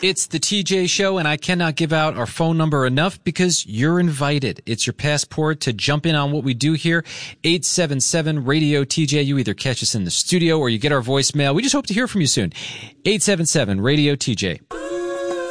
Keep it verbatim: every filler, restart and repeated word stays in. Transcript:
It's the T J Show, and I cannot give out our phone number enough because you're invited. It's your passport to jump in on what we do here. eight seven seven radio T J. You either catch us in the studio or you get our voicemail. We just hope to hear from you soon. eight seven seven radio T J.